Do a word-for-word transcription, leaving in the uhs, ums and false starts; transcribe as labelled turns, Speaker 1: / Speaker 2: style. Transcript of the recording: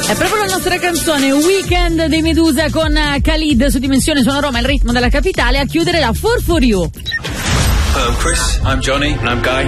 Speaker 1: È proprio la nostra canzone Weekend dei Medusa con Khalid su Dimensione Suona Roma, il ritmo della capitale, a chiudere la four for you.
Speaker 2: Hello Chris, I'm Johnny and I'm Guy